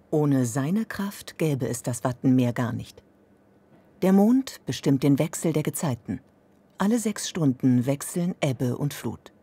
Ohne seine Kraft gäbe es das Wattenmeer gar nicht. Der Mond bestimmt den Wechsel der Gezeiten. Alle 6 Stunden wechseln Ebbe und Flut.